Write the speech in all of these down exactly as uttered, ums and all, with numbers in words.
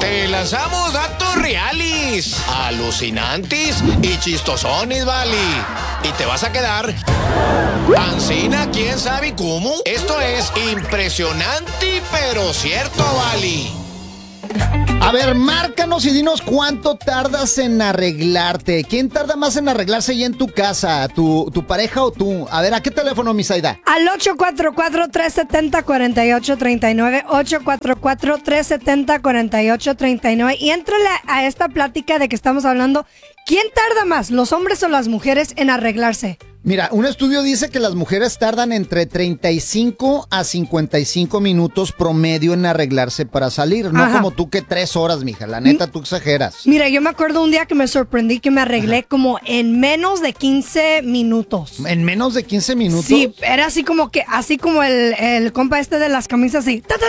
Te lanzamos datos reales, alucinantes y chistosones, vale. Y te vas a quedar ancina, quién sabe cómo. Esto es impresionante, pero cierto, vale. A ver, márcanos y dinos cuánto tardas en arreglarte. ¿Quién tarda más en arreglarse ahí en tu casa? ¿Tu, tu pareja o tú? A ver, ¿a qué teléfono, mi Zaida? Al ocho cuatro cuatro, tres siete cero, cuatro ocho tres nueve, ocho cuatro cuatro, tres siete cero, cuatro ocho tres nueve. Y éntrale a esta plática de que estamos hablando. ¿Quién tarda más, los hombres o las mujeres, en arreglarse? Mira, un estudio dice que las mujeres tardan entre treinta y cinco a cincuenta y cinco minutos promedio en arreglarse para salir. No Ajá. como tú que tres horas, mija. La neta, tú exageras. Mira, yo me acuerdo un día que me sorprendí que me arreglé Ajá. como en menos de quince minutos. ¿En menos de quince minutos? Sí, era así como que, así como el, el compa este de las camisas, así, ta, ta,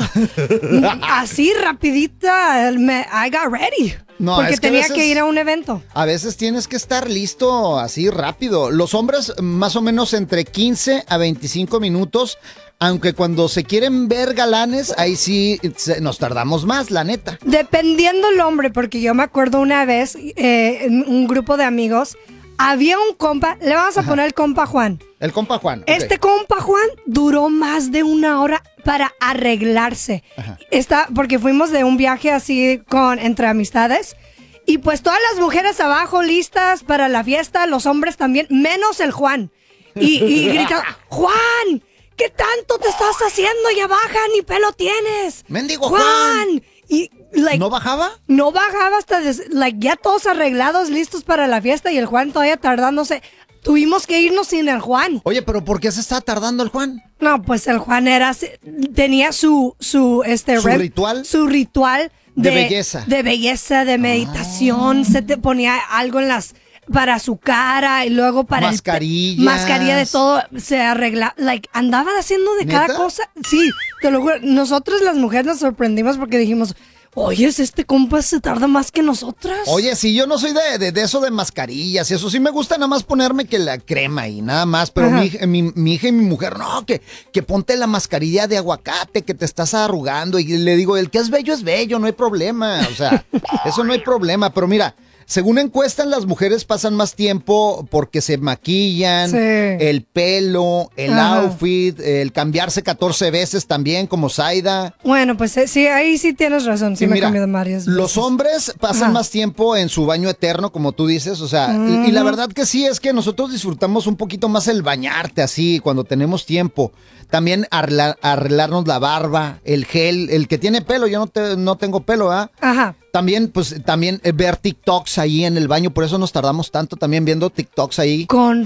ta, ta. Así rapidita, me, I got ready. No, porque es que tenía veces, que ir a un evento. A veces tienes que estar listo así rápido. Los hombres más o menos entre quince a veinticinco minutos, aunque cuando se quieren ver galanes, ahí sí nos tardamos más, la neta. Dependiendo el hombre, porque yo me acuerdo una vez, eh, en un grupo de amigos, había un compa, le vamos a Ajá. poner el compa Juan. El compa Juan. Okay. Este compa Juan duró más de una hora para arreglarse. Está, porque fuimos de un viaje así con entre amistades. Y pues todas las mujeres abajo listas para la fiesta, los hombres también, menos el Juan. Y, y grita, Juan, ¿qué tanto te estás haciendo? Ya baja, ni pelo tienes. Mendigo Juan. Juan. Y, like, ¿No bajaba? No bajaba hasta, des, like, ya todos arreglados, listos para la fiesta y el Juan todavía tardándose. Tuvimos que irnos sin el Juan. Oye, ¿pero por qué se está tardando el Juan? No, pues el Juan era, tenía su, su, este, ¿Su rep, ritual? Su ritual. De, de belleza. De belleza, de meditación. Ah. Se te ponía algo en las, para su cara y luego para Mascarillas. el, mascarilla de todo, se arregla, like, andaban haciendo de ¿Neta? Cada cosa. Sí, te lo juro. Nosotros las mujeres nos sorprendimos porque dijimos, oye, este compa se tarda más que nosotras. Oye, sí, yo no soy de, de, de eso de mascarillas y eso. Sí me gusta nada más ponerme que la crema y nada más. Pero mi, mi, mi hija y mi mujer, no, que, que ponte la mascarilla de aguacate, que te estás arrugando. Y le digo, el que es bello es bello, no hay problema. O sea, eso no hay problema. Pero mira, según encuestan, las mujeres pasan más tiempo porque se maquillan, sí. el pelo, el Ajá. outfit, el cambiarse catorce veces también, como Zaida. Bueno, pues sí, ahí sí tienes razón, sí, sí me mira, he cambiado varias veces. Los hombres pasan Ajá. más tiempo en su baño eterno, como tú dices, o sea, uh-huh. y, y la verdad que sí, es que nosotros disfrutamos un poquito más el bañarte así, cuando tenemos tiempo. También arreglar, arreglarnos la barba, el gel, el que tiene pelo, yo no, te, no tengo pelo, ¿ah? ¿eh? Ajá. También, pues, también eh, ver TikToks ahí en el baño, por eso nos tardamos tanto también viendo TikToks ahí. Con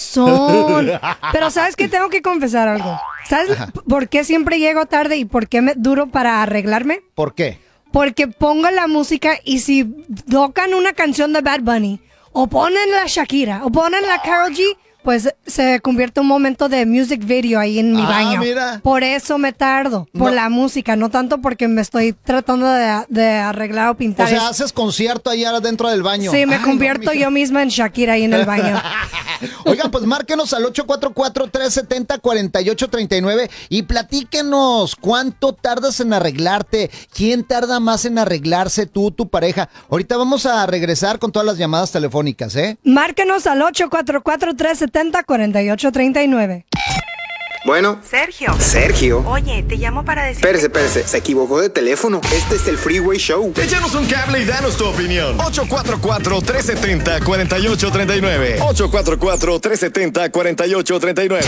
razón. Pero ¿sabes qué? Tengo que confesar algo. ¿Sabes Ajá. por qué siempre llego tarde y por qué me duro para arreglarme? ¿Por qué? Porque pongo la música y si tocan una canción de Bad Bunny, o ponen la Shakira, o ponen la Karol G, pues se convierte un momento de music video ahí en mi ah, baño. Mira. Por eso me tardo, por no. la música, no tanto porque me estoy tratando de, de arreglar o pintar. O sea, haces concierto ahí dentro del baño. Sí, me Ay, convierto no, yo misma en Shakira ahí en el baño. Oigan, pues márquenos al ocho cuatro cuatro, tres siete cero, cuatro ocho tres nueve y platíquenos cuánto tardas en arreglarte. ¿Quién tarda más en arreglarse, tú, tu pareja? Ahorita vamos a regresar con todas las llamadas telefónicas, ¿eh? Márquenos al ocho cuatro cuatro, tres siete cero, cuatro ocho tres nueve. Bueno. Sergio. Sergio. Oye, te llamo para decir... Espérese, espérese, se equivocó de teléfono. Este es el Freeway Show. Échanos un cable y danos tu opinión. ocho cuatro cuatro, tres siete cero, cuatro ocho tres nueve. ocho cuatro cuatro, tres siete cero, cuatro ocho tres nueve.